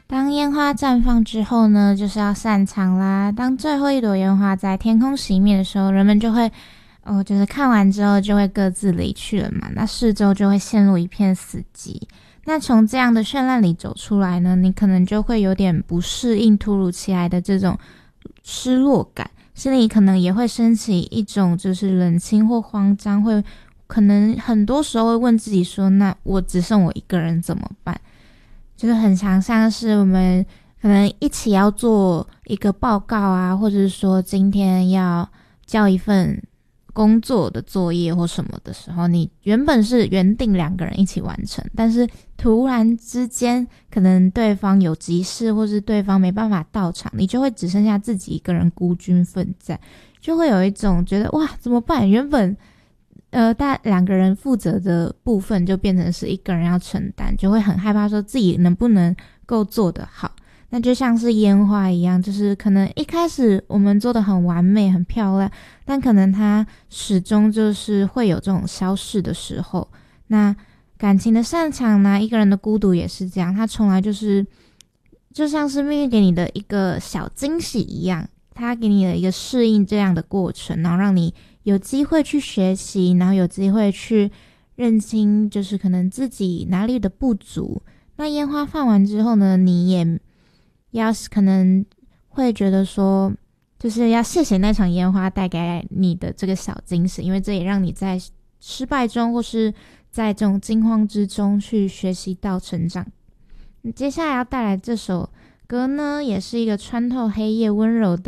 当烟花绽放之后呢，就是要散场啦。当最后一朵烟花在天空熄灭的时候，人们就会就是看完之后就会各自离去了嘛，那四周就会陷入一片死寂。那从这样的绚烂里走出来呢，你可能就会有点不适应突如其来的这种失落感，心里可能也会升起一种就是冷清或慌张，会可能很多时候会问自己说，那我只剩我一个人怎么办？就是很常像是我们可能一起要做一个报告啊，或者是说今天要交一份工作的作业或什么的时候，你原本是原定两个人一起完成，但是突然之间可能对方有急事，或是对方没办法到场，你就会只剩下自己一个人孤军奋战，就会有一种觉得哇怎么办？原本两个人负责的部分就变成是一个人要承担，就会很害怕说自己能不能够做得好。那就像是烟花一样，就是可能一开始我们做得很完美很漂亮，但可能它始终就是会有这种消逝的时候。那感情的擅长呢，一个人的孤独也是这样，它从来就像是命运给你的一个小惊喜一样，它给你的一个适应这样的过程，然后让你有机会去学习，然后有机会去认清就是可能自己哪里的不足。那烟花放完之后呢，你也要可能会觉得说，就是要谢谢那场烟花带给你的这个小惊喜，因为这也让你在失败中或是在这种惊慌之中去学习到成长。接下来要带来这首歌呢，也是一个穿透黑夜温柔的